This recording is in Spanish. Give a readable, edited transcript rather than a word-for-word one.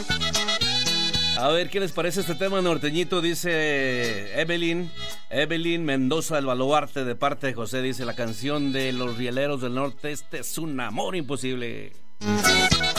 A ver, ¿qué les parece este tema norteñito? Dice Evelyn Mendoza, el baluarte de parte de José. Dice la canción de los rieleros del norte: este es un amor imposible.